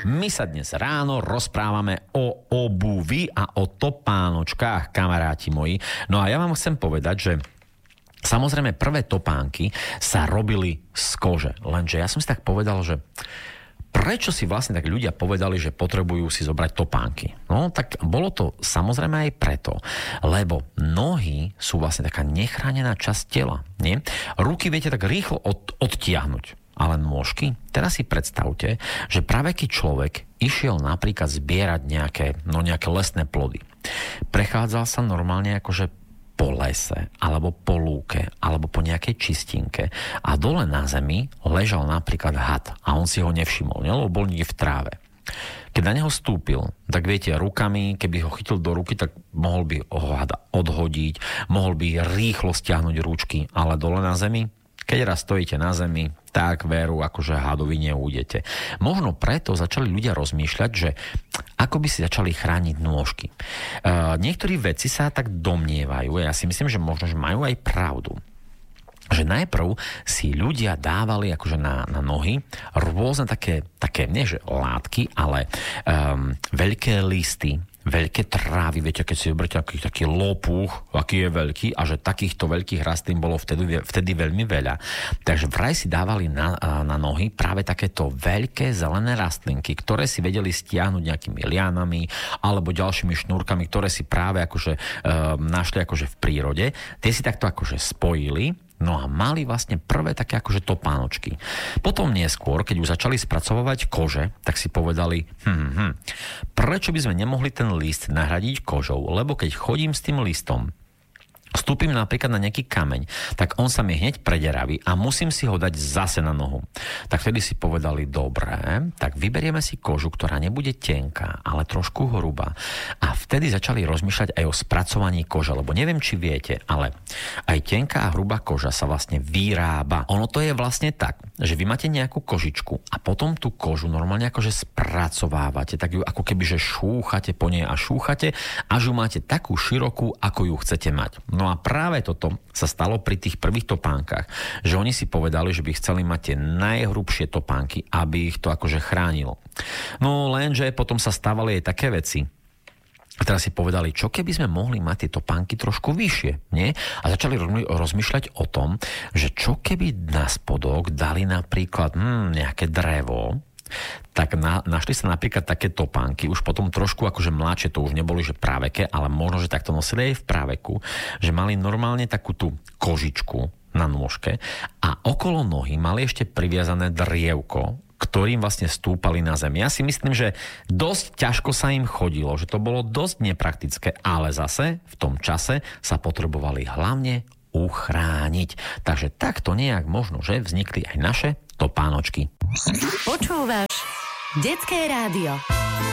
My sa dnes ráno rozprávame o obuvi a o topánočkách, kamaráti moji. No a ja vám chcem povedať, že samozrejme prvé topánky sa robili z kože. Lenže ja som si tak povedal, že prečo si vlastne tak ľudia povedali, že potrebujú si zobrať topánky? No, tak bolo to samozrejme aj preto, lebo nohy sú vlastne taká nechránená časť tela, nie? Ruky viete tak rýchlo odtiahnuť, ale nôžky? Teraz si predstavte, že práve keď človek išiel napríklad zbierať nejaké lesné plody, prechádzal sa normálne akože po lese, alebo po lúke, alebo po nejakej čistinke a dole na zemi ležal napríklad had a on si ho nevšimol, lebo bol niekde v tráve. Keď na neho stúpil, tak viete, rukami, keby ho chytil do ruky, tak mohol by ho hada odhodiť, mohol by rýchlo stiahnuť ručky, ale dole na zemi, keď raz stojíte na zemi, tak veru, akože hadovi neújdete. Možno preto začali ľudia rozmýšľať, že ako by si začali chrániť nôžky. Niektorí vedci sa tak domnievajú, ja si myslím, že možno, že majú aj pravdu, že najprv si ľudia dávali akože na nohy rôzne také nie že látky, ale veľké listy, veľké trávy, viete, keď si zoberete taký lopúch, aký je veľký, a že takýchto veľkých rastlín bolo vtedy veľmi veľa. Takže vraj si dávali na nohy práve takéto veľké zelené rastlinky, ktoré si vedeli stiahnuť nejakými lianami alebo ďalšími šnúrkami, ktoré si práve akože našli akože v prírode. Tie si takto akože spojili. No a mali vlastne prvé také akože topánočky. Potom neskôr, keď už začali spracovávať kože, tak si povedali, prečo by sme nemohli ten list nahradiť kožou? Lebo keď chodím s tým listom, vstúpim napríklad na nejaký kameň, tak on sa mi hneď prederaví a musím si ho dať zase na nohu. Tak vtedy si povedali, dobre, tak vyberieme si kožu, ktorá nebude tenká, ale trošku hrubá. A vtedy začali rozmýšľať aj o spracovaní kože, lebo neviem, či viete, ale aj tenká a hrubá koža sa vlastne vyrába. Ono to je vlastne tak, že vy máte nejakú kožičku a potom tú kožu normálne akože spracovávate, tak ju ako keby, že šúchate po nej a šúchate, až ju máte takú širokú, ako ju chcete mať. No a práve toto sa stalo pri tých prvých topánkach, že oni si povedali, že by chceli mať tie najhrubšie topánky, aby ich to akože chránilo. No lenže potom sa stávali aj také veci. A teraz si povedali, čo keby sme mohli mať tie topánky trošku vyššie, nie? A začali rozmýšľať o tom, že čo keby na spodok dali napríklad nejaké drevo, tak našli sa napríklad také topánky, už potom trošku akože mladšie, to už neboli, že práveke, ale možno, že takto nosili aj v práveku, že mali normálne takú tú kožičku na nôžke a okolo nohy mali ešte priviazané drievko, ktorým vlastne stúpali na zem. Ja si myslím, že dosť ťažko sa im chodilo, že to bolo dosť nepraktické, ale zase v tom čase sa potrebovali hlavne uchrániť. Takže takto nejak možno, že vznikli aj naše topánočky. Počúvaš Detské rádio.